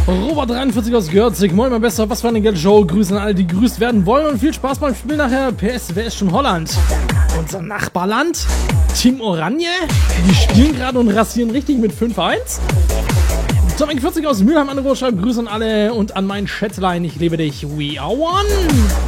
Robert43 aus Görzig, moin mein Bester, was für eine Geld-Show, Grüße an alle, die grüßt werden wollen und viel Spaß beim Spiel nachher. PS, wer ist schon Holland? Unser Nachbarland? Team Oranje? Die spielen gerade und rasieren richtig mit 5-1? Tomek40 aus Mülheim an der Großschreib, Grüße an alle und an meinen Chatline, ich liebe dich, we are one!